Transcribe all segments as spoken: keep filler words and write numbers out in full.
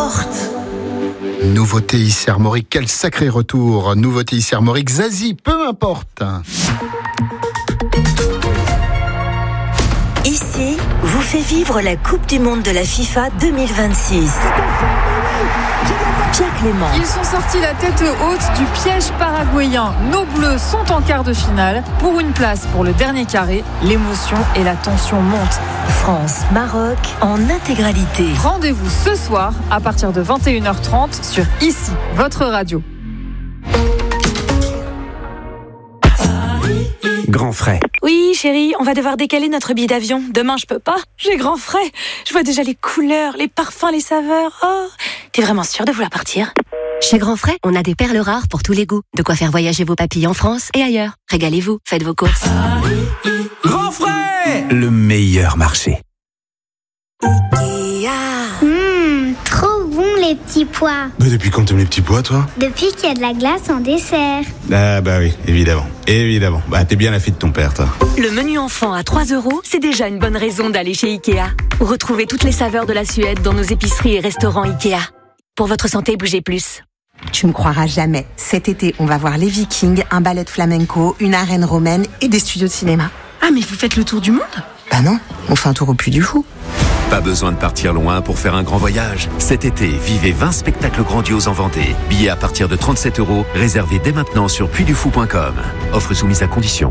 importe. Nouveauté ici Armorique, quel sacré retour. Nouveauté ici Armorique, Zazie, peu importe. Ici, vous fait vivre la Coupe du Monde de la FIFA deux mille vingt-six. Pierre Clément. Ils sont sortis la tête haute du piège paraguayen. Nos Bleus sont en quart de finale. Pour une place pour le dernier carré, l'émotion et la tension montent. France-Maroc en intégralité. Rendez-vous ce soir à partir de vingt et une heures trente sur Ici, votre radio. Grand frais. Oui, chérie, on va devoir décaler notre billet d'avion. Demain, je peux pas. J'ai grand frais. Je vois déjà les couleurs, les parfums, les saveurs. Oh, t'es vraiment sûre de vouloir partir ? Chez Grand Frais, on a des perles rares pour tous les goûts. De quoi faire voyager vos papilles en France et ailleurs. Régalez-vous, faites vos courses. Grand frais, le meilleur marché. Mmh, trop bon les petits pois. Bah depuis quand t'aimes les petits pois, toi ? Depuis qu'il y a de la glace en dessert. Ah bah oui, évidemment. Évidemment. Bah t'es bien la fille de ton père, toi. Le menu enfant à trois euros, c'est déjà une bonne raison d'aller chez Ikea. Retrouvez toutes les saveurs de la Suède dans nos épiceries et restaurants Ikea. Pour votre santé, bougez plus. Tu me croiras jamais. Cet été, on va voir les Vikings, un ballet de flamenco, une arène romaine et des studios de cinéma. Ah, mais vous faites le tour du monde ? Bah non, on fait un tour au Puy du Fou. Pas besoin de partir loin pour faire un grand voyage. Cet été, vivez vingt spectacles grandioses en Vendée. Billets à partir de trente-sept euros, réservés dès maintenant sur puy du fou point com. Offre soumise à condition.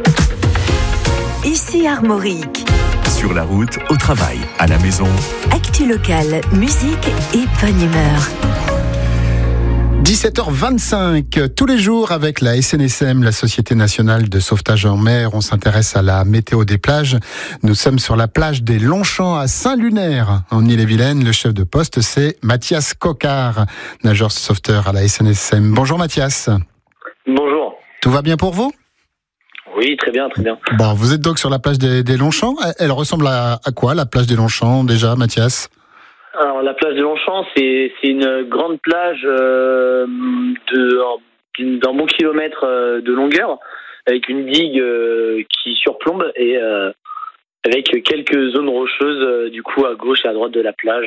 Ici Armorique. Sur la route, au travail, à la maison. Actu locale, musique et bonne humeur. dix-sept heures vingt-cinq, tous les jours avec la S N S M, la Société Nationale de Sauvetage en Mer, on s'intéresse à la météo des plages. Nous sommes sur la plage des Longchamps à Saint-Lunaire, en Ille-et-Vilaine. Le chef de poste, c'est Mathias Coquard, nageur sauveteur à la S N S M. Bonjour Mathias. Bonjour. Tout va bien pour vous ? Oui, très bien, très bien. Bon, vous êtes donc sur la plage des, des Longchamps. Elle ressemble à, à quoi, la plage des Longchamps, déjà, Mathias ? Alors, la plage des Longchamps, c'est, c'est une grande plage euh, de, d'un bon kilomètre de longueur, avec une digue euh, qui surplombe et euh, avec quelques zones rocheuses, euh, du coup, à gauche et à droite de la plage.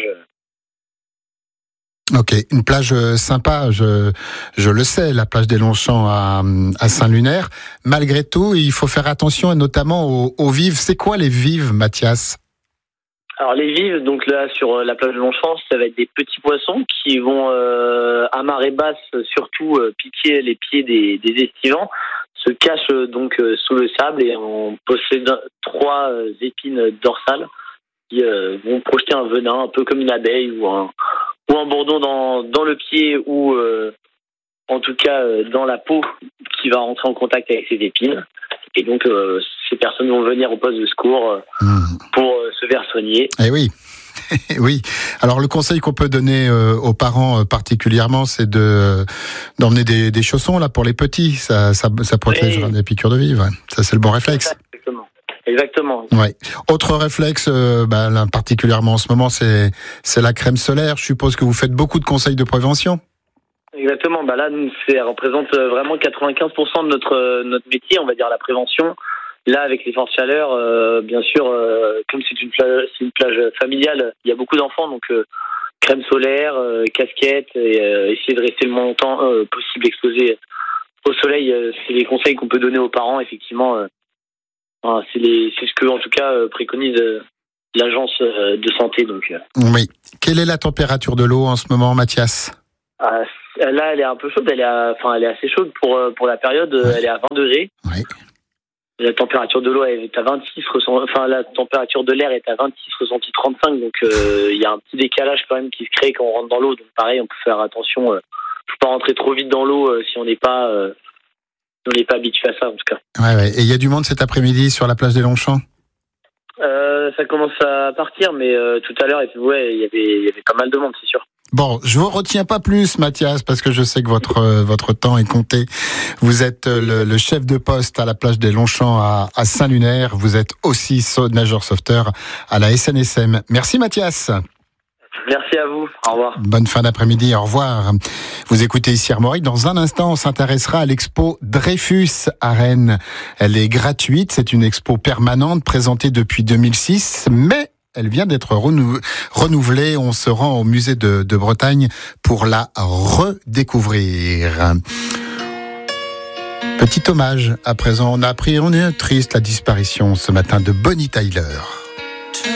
Ok, une plage sympa, je, je le sais, la plage des Longchamps à, à Saint-Lunaire. Malgré tout, il faut faire attention, notamment aux, aux vives. C'est quoi les vives, Mathias ? Alors les vives, donc là sur la plage de Longchamps, ça va être des petits poissons qui vont euh, à marée basse surtout euh, piquer les pieds des, des estivants, se cachent euh, donc euh, sous le sable et on possède trois euh, épines dorsales qui euh, vont projeter un venin un peu comme une abeille ou un ou un bourdon dans dans le pied ou euh, en tout cas euh, dans la peau qui va rentrer en contact avec ces épines. Et donc, euh, ces personnes vont venir au poste de secours euh, mmh. pour euh, se faire soigner. Eh oui, oui. Alors, le conseil qu'on peut donner euh, aux parents euh, particulièrement, c'est de d'emmener des, des chaussons là pour les petits. Ça, ça, ça protège oui. des piqûres de vive. Ouais. Ça, c'est le bon réflexe. Exactement. Exactement. Ouais. Autre réflexe, euh, bah, là, particulièrement en ce moment, c'est c'est la crème solaire. Je suppose que vous faites beaucoup de conseils de prévention. Exactement. Bah là, ça représente vraiment quatre-vingt-quinze pour cent de notre notre métier, on va dire la prévention. Là, avec les fortes chaleurs, euh, bien sûr, euh, comme c'est une plage, c'est une plage familiale, il y a beaucoup d'enfants, donc euh, crème solaire, euh, casquette, et euh, essayer de rester le moins longtemps euh, possible exposé au soleil. Euh, c'est les conseils qu'on peut donner aux parents, effectivement. Euh, enfin, c'est les, c'est ce que, en tout cas, euh, préconise euh, l'agence euh, de santé. Donc. Euh. Oui. Quelle est la température de l'eau en ce moment, Mathias ? Ah, là, elle est un peu chaude. Elle est, à, enfin, elle est assez chaude pour pour la période. Ouais. Elle est à vingt degrés. Oui. La température de l'eau est à vingt-six. Enfin, la température de l'air est à vingt-six, ressenti trente-cinq. Donc, il euh, y a un petit décalage quand même qui se crée quand on rentre dans l'eau. Donc, pareil, on peut faire attention. Euh, faut pas rentrer trop vite dans l'eau euh, si on n'est pas, euh, on n'est pas habitué à ça, en tout cas. Ouais, ouais. Et il y a du monde cet après-midi sur la plage des Longchamps ? Euh, ça commence à partir, mais euh, tout à l'heure, ouais, il y avait, il y avait pas mal de monde, c'est sûr. Bon, je vous retiens pas plus, Mathias, parce que je sais que votre euh, votre temps est compté. Vous êtes euh, le, le chef de poste à la plage des Longchamps à, à Saint-Lunaire. Vous êtes aussi nageur sauveteur à la S N S M. Merci, Mathias. Merci à vous. Au revoir. Bonne fin d'après-midi. Au revoir. Vous écoutez ici Armorique. Dans un instant, on s'intéressera à l'expo Dreyfus à Rennes. Elle est gratuite. C'est une expo permanente présentée depuis deux mille six, mais elle vient d'être renou- renouvelée. On se rend au musée de, de Bretagne pour la redécouvrir. Petit hommage à présent. On a appris, on est triste, la disparition ce matin de Bonnie Tyler.